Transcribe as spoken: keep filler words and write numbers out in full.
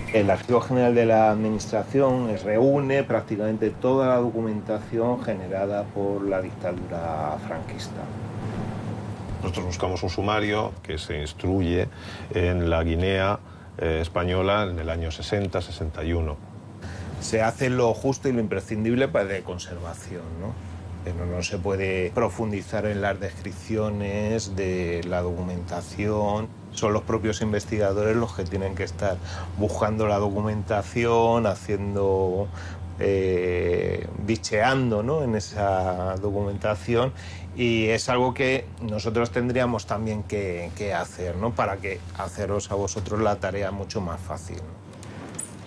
El Archivo General de la Administración reúne prácticamente toda la documentación generada por la dictadura franquista. Nosotros buscamos un sumario que se instruye en la Guinea eh, española en el año sesenta sesenta y uno. Se hace lo justo y lo imprescindible para de conservación, ¿no? Pero no se puede profundizar en las descripciones de la documentación. Son los propios investigadores los que tienen que estar buscando la documentación, haciendo, eh, bicheando, ¿no?, en esa documentación, y es algo que nosotros tendríamos también que, que hacer, ¿no?, para que haceros a vosotros la tarea mucho más fácil, ¿no?